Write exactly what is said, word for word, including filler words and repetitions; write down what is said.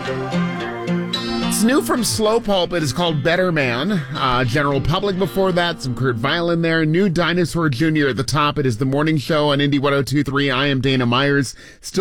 It's new from Slow Pulp. It is called Better Man. Uh, General Public before that. Some Kurt Weill in there. New Dinosaur Junior at the top. It is the morning show on Indy one oh two point three. I am Dana Myers. Still